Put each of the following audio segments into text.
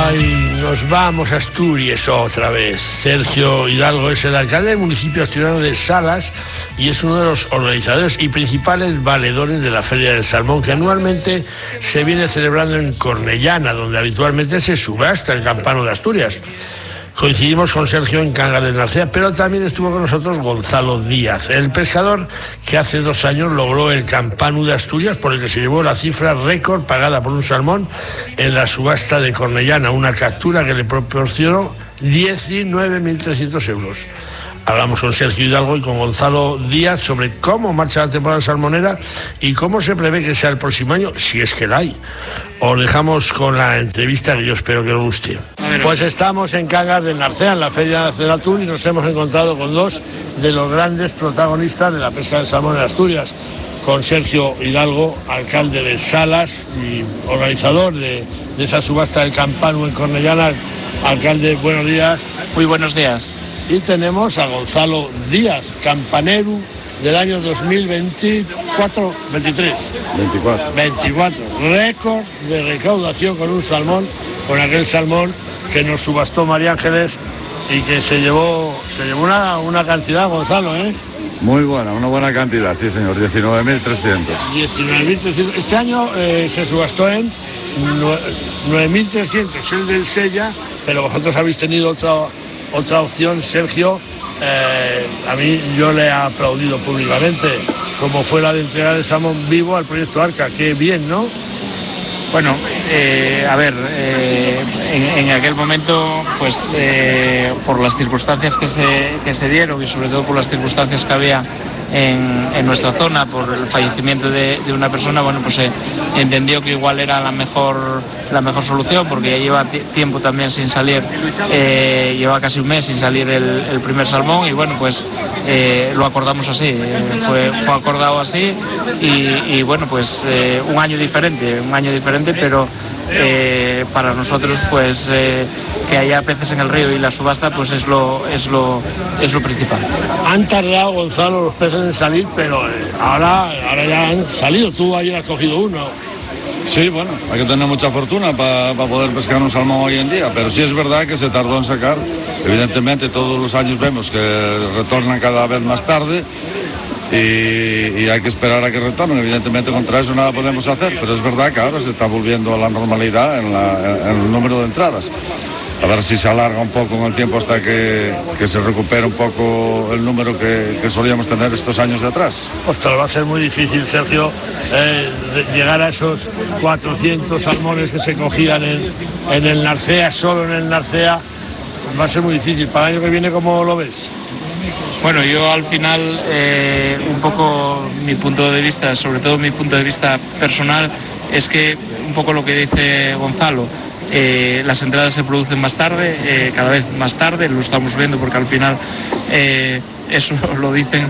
Ay, nos vamos a Asturias otra vez. Sergio Hidalgo es el alcalde del municipio asturiano de Salas y es uno de los organizadores y principales valedores de la Feria del Salmón, que anualmente se viene celebrando en Cornellana, donde habitualmente se subasta el campano de Asturias. Coincidimos con Sergio en Cangas del Narcea, pero también estuvo con nosotros Gonzalo Díaz, el pescador que hace 2 años logró el campano de Asturias, por el que se llevó la cifra récord pagada por un salmón en la subasta de Cornellana, una captura que le proporcionó 19.300 euros. Hablamos con Sergio Hidalgo y con Gonzalo Díaz sobre cómo marcha la temporada salmonera y cómo se prevé que sea el próximo año, si es que la hay. Os dejamos con la entrevista que yo espero que os guste. Pues estamos en Cangas del Narcea, en la Feria Nacional Tour, y nos hemos encontrado con 2 de los grandes protagonistas de la pesca del salmón en Asturias, con Sergio Hidalgo, alcalde de Salas y organizador de esa subasta del campano en Cornellana. Alcalde, buenos días. Muy buenos días. Y tenemos a Gonzalo Díaz, campanero del año 2023. 24. Récord de recaudación con un salmón, con aquel salmón que nos subastó María Ángeles y que se llevó una cantidad, Gonzalo, ¿eh? Muy buena, una buena cantidad, sí señor, 19.300. 19.300. Este año se subastó en 9.300, el del Sella, pero vosotros habéis tenido otra opción, Sergio. A mí yo le he aplaudido públicamente, como fue la de entregar el salmón vivo al proyecto Arca. Qué bien, ¿no? Bueno, a ver, en aquel momento, pues por las circunstancias que se dieron y sobre todo por las circunstancias que había en nuestra zona, por el fallecimiento de una persona, bueno, pues se entendió que igual era la mejor solución, porque ya lleva tiempo también sin salir, lleva casi un mes sin salir el primer salmón, y bueno, pues lo acordamos así, fue acordado así, y bueno, pues un año diferente, pero para nosotros, pues que haya peces en el río y la subasta, pues es lo principal. Han tardado, Gonzalo, los peces en salir, pero ahora ya han salido. Tú ayer has cogido uno. Sí, bueno, hay que tener mucha fortuna para poder pescar un salmón hoy en día, pero sí es verdad que se tardó en sacar. Evidentemente todos los años vemos que retornan cada vez más tarde y hay que esperar a que retornen. Evidentemente contra eso nada podemos hacer, pero es verdad que ahora se está volviendo a la normalidad en el número de entradas. A ver si se alarga un poco en el tiempo hasta que se recupere un poco el número que solíamos tener estos años de atrás. Ostras, va a ser muy difícil, Sergio, llegar a esos 400 salmones que se cogían en el Narcea, solo en el Narcea. Va a ser muy difícil. Para el año que viene, ¿cómo lo ves? Bueno, yo al final, un poco mi punto de vista, sobre todo mi punto de vista personal, es que un poco lo que dice Gonzalo, las entradas se producen más tarde, cada vez más tarde, lo estamos viendo, porque al final eso lo dice,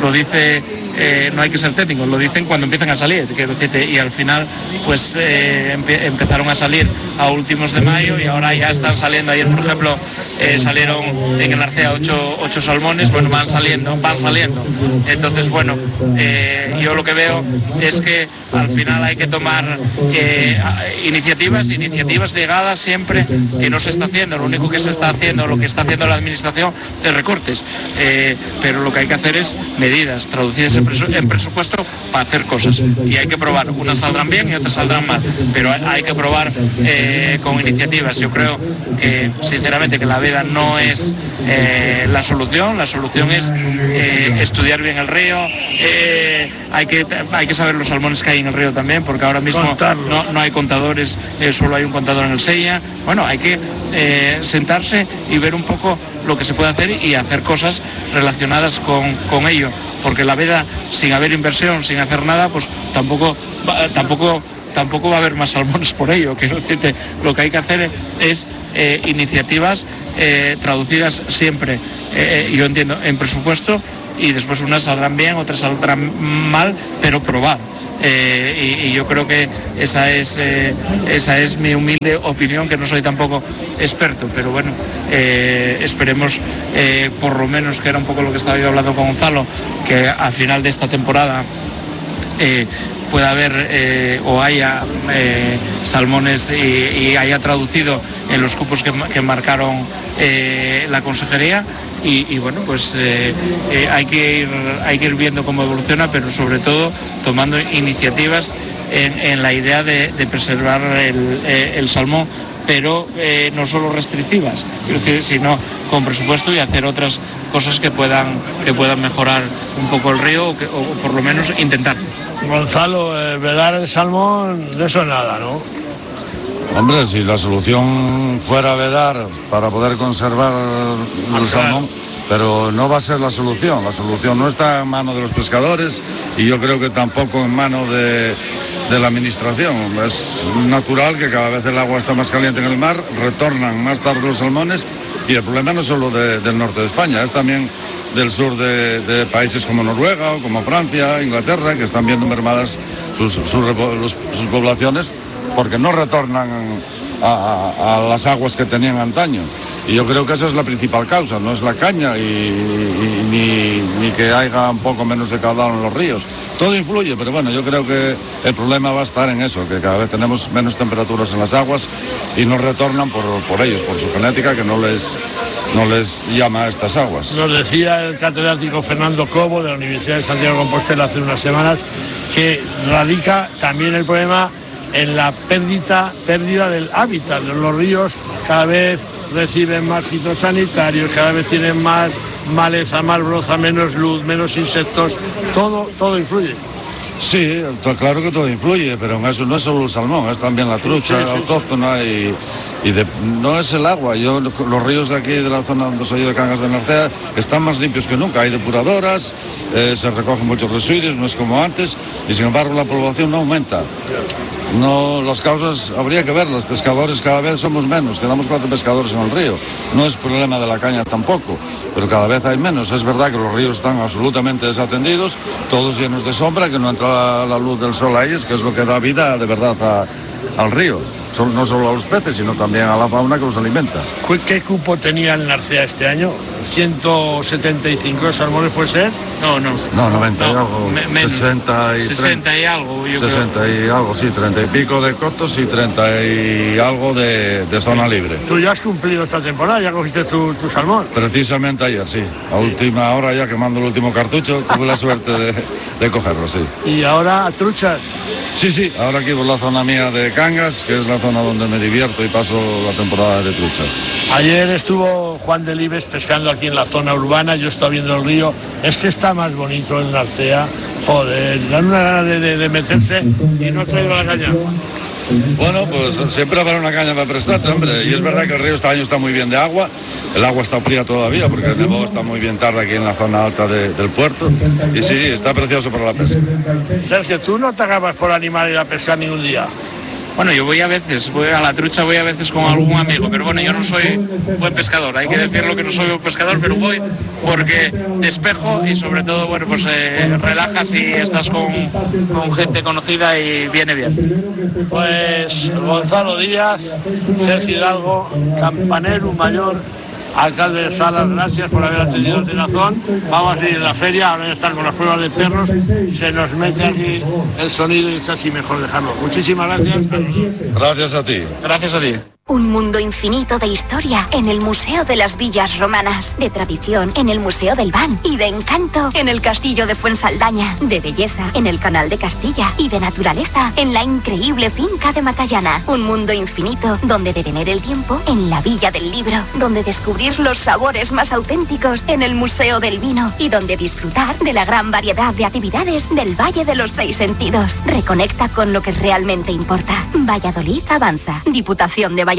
no hay que ser técnico, lo dicen cuando empiezan a salir, y al final pues empezaron a salir a últimos de mayo y ahora ya están saliendo. Ayer, por ejemplo, salieron en el Arcea 8 salmones, bueno, van saliendo. Entonces, bueno, yo lo que veo es que al final hay que tomar iniciativas llegadas siempre, que no se está haciendo. Lo único que se está haciendo, lo que está haciendo la administración, es recortes, pero lo que hay que hacer es medidas traducidas en presupuesto para hacer cosas, y hay que probar. Unas saldrán bien y otras saldrán mal, pero hay que probar con iniciativas. Yo creo que, sinceramente, que la veda no es la solución es estudiar bien el río. Hay que saber los salmones que hay en el río también, porque ahora mismo no hay contadores, solo hay un contador en el Sella. Bueno, hay que sentarse y ver un poco lo que se puede hacer y hacer cosas relacionadas con ello, porque la veda, sin haber inversión, sin hacer nada, pues tampoco va a haber más salmones por ello. Quiero decirte, lo que hay que hacer es iniciativas traducidas siempre, yo entiendo, en presupuesto, y después unas saldrán bien, otras saldrán mal, pero probar. Y yo creo que esa es mi humilde opinión, que no soy tampoco experto, pero bueno, esperemos, por lo menos, que era un poco lo que estaba yo hablando con Gonzalo, que al final de esta temporada pueda haber o haya salmones y haya traducido en los cupos que marcaron la consejería. Y bueno, pues hay que ir viendo cómo evoluciona, pero sobre todo tomando iniciativas en la idea de preservar el salmón, pero no solo restrictivas, sino con presupuesto y hacer otras cosas que puedan mejorar un poco el río o por lo menos intentar. Gonzalo, vedar el salmón, de eso nada, ¿no? Hombre, si la solución fuera vedar para poder conservar el salmón, pero no va a ser la solución no está en manos de los pescadores y yo creo que tampoco en manos de la administración. Es natural que cada vez el agua está más caliente en el mar, retornan más tarde los salmones y el problema no es solo del norte de España, es también del sur de países como Noruega o como Francia, Inglaterra, que están viendo mermadas sus poblaciones porque no retornan a las aguas que tenían antaño. Y yo creo que esa es la principal causa, no es la caña ni que haya un poco menos de caudal en los ríos. Todo influye, pero bueno, yo creo que el problema va a estar en eso, que cada vez tenemos menos temperaturas en las aguas y no retornan por ellos, por su genética, que no les llama a estas aguas. Nos decía el catedrático Fernando Cobo de la Universidad de Santiago de Compostela hace unas semanas que radica también el problema en la pérdida del hábitat. Los ríos cada vez reciben más fitosanitarios, cada vez tienen más maleza, más broza, menos luz, menos insectos, todo influye. Sí, claro que todo influye, pero en eso no es solo el salmón, es también la trucha autóctona no es el agua. Los ríos de aquí, de la zona donde soy yo, de Cangas de Narcea, están más limpios que nunca. Hay depuradoras, se recogen muchos residuos, no es como antes, y sin embargo la población no aumenta. No, las causas habría que verlas. Pescadores cada vez somos menos, quedamos 4 pescadores en el río. No es problema de la caña tampoco, pero cada vez hay menos. Es verdad que los ríos están absolutamente desatendidos, todos llenos de sombra, que no entra la luz del sol a ellos, que es lo que da vida de verdad al río. No solo a los peces, sino también a la fauna que los alimenta. ¿Qué cupo tenía el Narcea este año? ¿175 salmones puede ser? No, 90 y algo. 60 y algo. 60 y algo, sí, 30 y pico de cotos y 30 y algo de zona libre. ¿Tú ya has cumplido esta temporada? ¿Ya cogiste tu salmón? Precisamente ayer, sí. A última hora, ya quemando el último cartucho, tuve la suerte de cogerlo, sí. ¿Y ahora truchas? Sí, ahora aquí por la zona mía de Cangas, que es la zona donde me divierto y paso la temporada de trucha. Ayer estuvo Juan Delibes pescando aquí en la zona urbana, yo estaba viendo el río, es que está más bonito el Narcea, joder, dan una gana de meterse y no ha traído la caña. Bueno, pues siempre habrá una caña para prestarte, hombre, y es verdad que el río este año está muy bien de agua, el agua está fría todavía porque el nevó está muy bien tarde aquí en la zona alta del puerto, y sí, está precioso para la pesca. Sergio, ¿tú no te acabas por animar a ir a pescar ningún día? Bueno, yo voy a la trucha voy a veces con algún amigo, pero bueno, yo no soy buen pescador, hay que decirlo que no soy buen pescador, pero voy porque despejo y sobre todo, bueno, pues relajas y estás con gente conocida y viene bien. Pues Gonzalo Díaz, Sergio Hidalgo, campanero mayor, alcalde de Salas, gracias por haber atendido el Tenazón. Vamos a ir en la feria, ahora ya están con las pruebas de perros, se nos mete aquí el sonido y es casi mejor dejarlo. Muchísimas gracias. Gracias a ti. Gracias a ti. Un mundo infinito de historia en el Museo de las Villas Romanas, de tradición en el Museo del Ban y de encanto en el Castillo de Fuensaldaña, de belleza en el Canal de Castilla y de naturaleza en la increíble finca de Matallana. Un mundo infinito donde detener el tiempo en la Villa del Libro, donde descubrir los sabores más auténticos en el Museo del Vino y donde disfrutar de la gran variedad de actividades del Valle de los 6 Sentidos. Reconecta con lo que realmente importa. Valladolid avanza. Diputación de Valladolid.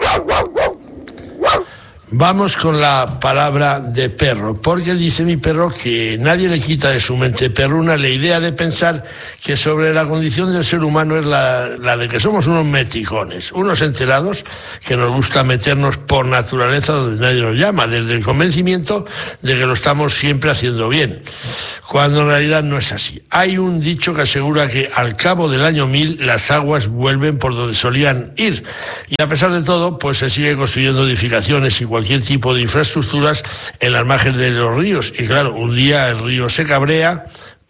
Vamos con la palabra de perro, porque dice mi perro que nadie le quita de su mente perruna la idea de pensar que sobre la condición del ser humano es la de que somos unos meticones, unos enterados que nos gusta meternos por naturaleza donde nadie nos llama, desde el convencimiento de que lo estamos siempre haciendo bien, cuando en realidad no es así. Hay un dicho que asegura que al cabo del año 1000 las aguas vuelven por donde solían ir, y a pesar de todo, pues se sigue construyendo edificaciones y cualquier tipo de infraestructuras en las márgenes de los ríos. Y claro, un día el río se cabrea,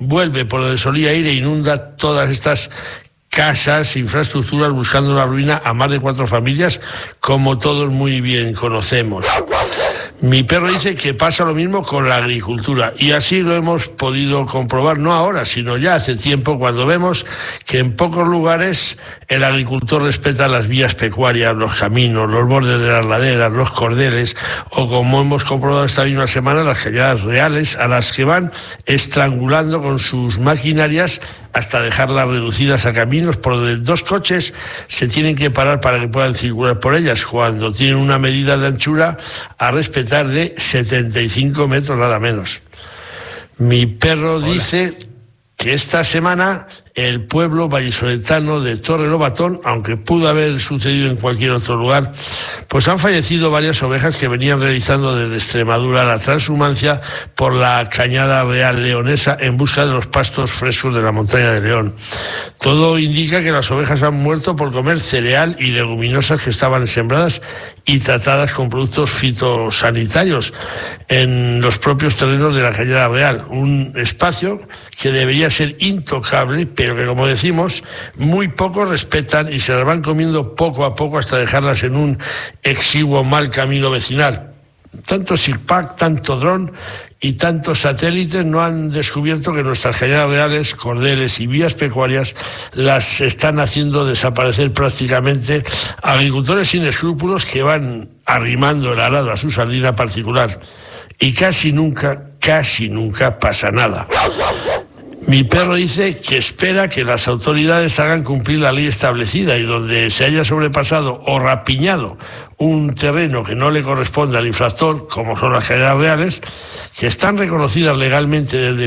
vuelve por donde solía ir e inunda todas estas casas, infraestructuras, buscando la ruina a más de 4 familias, como todos muy bien conocemos. Mi perro dice que pasa lo mismo con la agricultura, y así lo hemos podido comprobar, no ahora, sino ya hace tiempo, cuando vemos que en pocos lugares el agricultor respeta las vías pecuarias, los caminos, los bordes de las laderas, los cordeles, o como hemos comprobado esta misma semana, las cañadas reales, a las que van estrangulando con sus maquinarias hasta dejarlas reducidas a caminos por donde 2 coches se tienen que parar para que puedan circular por ellas, cuando tienen una medida de anchura a respetar de 75 metros nada menos. Mi perro dice que esta semana el pueblo vallisoletano de Torre Lobatón, aunque pudo haber sucedido en cualquier otro lugar, pues han fallecido varias ovejas que venían realizando desde Extremadura la transhumancia por la cañada real leonesa en busca de los pastos frescos de la montaña de León. Todo indica que las ovejas han muerto por comer cereal y leguminosas que estaban sembradas y tratadas con productos fitosanitarios en los propios terrenos de la cañada real, un espacio que debería ser intocable, pero que, como decimos, muy pocos respetan y se las van comiendo poco a poco hasta dejarlas en un exiguo mal camino vecinal. Tanto SIRPAC, tanto dron y tantos satélites no han descubierto que nuestras cañadas reales, cordeles y vías pecuarias las están haciendo desaparecer prácticamente agricultores sin escrúpulos que van arrimando el arado a su sardina particular. Y casi nunca pasa nada. Mi perro dice que espera que las autoridades hagan cumplir la ley establecida, y donde se haya sobrepasado o rapiñado un terreno que no le corresponde al infractor, como son las cañadas reales, que están reconocidas legalmente desde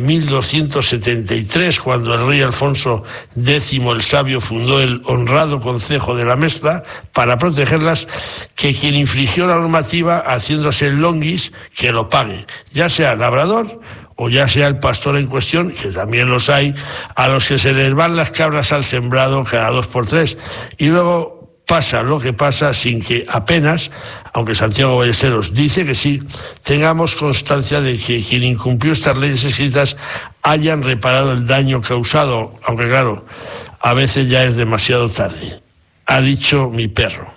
1273, cuando el rey Alfonso X el Sabio fundó el honrado concejo de la Mestra para protegerlas, que quien infringió la normativa haciéndose el longuis, que lo pague, ya sea labrador o ya sea el pastor en cuestión, que también los hay, a los que se les van las cabras al sembrado cada 2 por 3, y luego pasa lo que pasa sin que apenas, aunque Santiago Ballesteros dice que sí, tengamos constancia de que quien incumplió estas leyes escritas hayan reparado el daño causado, aunque claro, a veces ya es demasiado tarde. Ha dicho mi perro.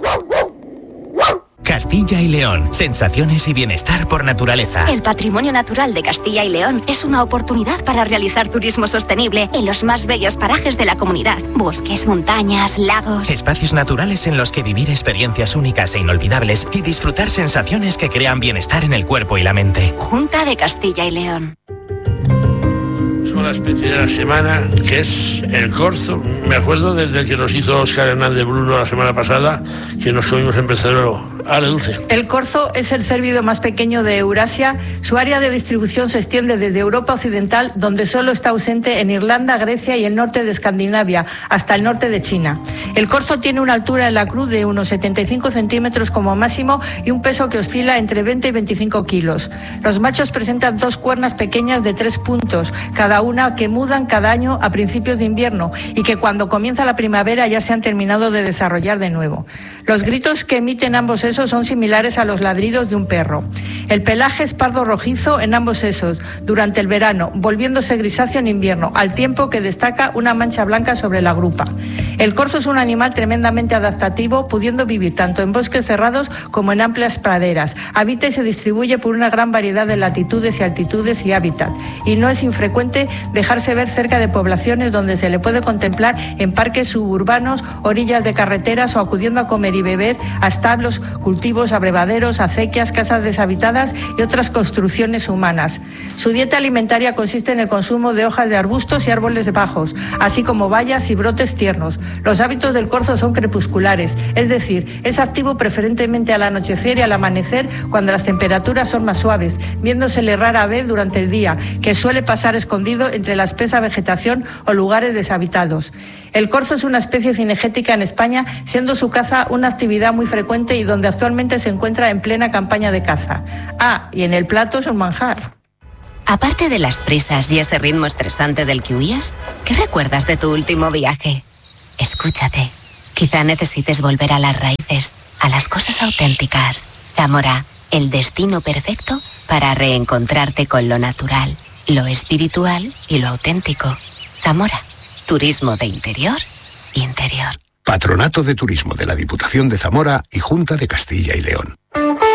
Castilla y León, sensaciones y bienestar por naturaleza. El patrimonio natural de Castilla y León es una oportunidad para realizar turismo sostenible en los más bellos parajes de la comunidad. Bosques, montañas, lagos. Espacios naturales en los que vivir experiencias únicas e inolvidables y disfrutar sensaciones que crean bienestar en el cuerpo y la mente. Junta de Castilla y León. La especie de la semana, que es el corzo. Me acuerdo desde el que nos hizo Óscar Hernández Bruno la semana pasada, que nos comimos en Pedrero. Ale, Dulce. El corzo es el cérvido más pequeño de Eurasia. Su área de distribución se extiende desde Europa Occidental, donde solo está ausente en Irlanda, Grecia y el norte de Escandinavia, hasta el norte de China. El corzo tiene una altura en la cruz de unos 75 centímetros como máximo y un peso que oscila entre 20 y 25 kilos. Los machos presentan 2 cuernas pequeñas de 3 puntos, cada una, que mudan cada año a principios de invierno y que cuando comienza la primavera ya se han terminado de desarrollar de nuevo. Los gritos que emiten ambos sexos son similares a los ladridos de un perro. El pelaje es pardo rojizo en ambos sexos durante el verano, volviéndose grisáceo en invierno, al tiempo que destaca una mancha blanca sobre la grupa. El corzo es un animal tremendamente adaptativo, pudiendo vivir tanto en bosques cerrados como en amplias praderas. Habita y se distribuye por una gran variedad de latitudes y altitudes y hábitat, y no es infrecuente dejarse ver cerca de poblaciones donde se le puede contemplar en parques suburbanos, orillas de carreteras o acudiendo a comer y beber a establos, cultivos, abrevaderos, acequias, casas deshabitadas y otras construcciones humanas. Su dieta alimentaria consiste en el consumo de hojas de arbustos y árboles bajos, así como bayas y brotes tiernos. Los hábitos del corzo son crepusculares, es decir, es activo preferentemente al anochecer y al amanecer cuando las temperaturas son más suaves, viéndosele rara vez durante el día, que suele pasar escondido entre la espesa vegetación o lugares deshabitados. El corzo es una especie cinegética en España, siendo su caza una actividad muy frecuente y donde actualmente se encuentra en plena campaña de caza. Ah, y en el plato es un manjar. Aparte de las prisas y ese ritmo estresante del que huías, ¿qué recuerdas de tu último viaje? Escúchate. Quizá necesites volver a las raíces, a las cosas auténticas. Zamora, el destino perfecto para reencontrarte con lo natural. lo espiritual y lo auténtico. Zamora, turismo de interior y interior. Patronato de Turismo de la Diputación de Zamora y Junta de Castilla y León.